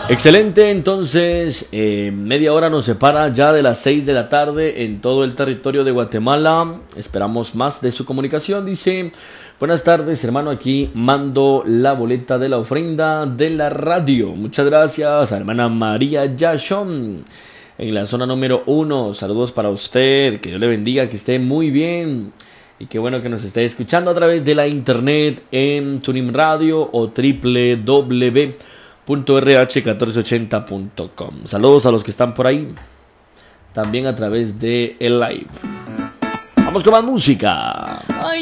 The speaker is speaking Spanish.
Excelente, entonces media hora nos separa ya de las 6 de la tarde en todo el territorio de Guatemala. Esperamos más de su comunicación. Dice, buenas tardes hermano, aquí mando la boleta de la ofrenda de la radio. Muchas gracias a hermana María Yashon en la zona número 1. Saludos para usted, que Dios le bendiga, que esté muy bien. Y qué bueno que nos esté escuchando a través de la internet en Tuning Radio o www.rh1480.com. Saludos a los que están por ahí, también a través de el live. Vamos con más música.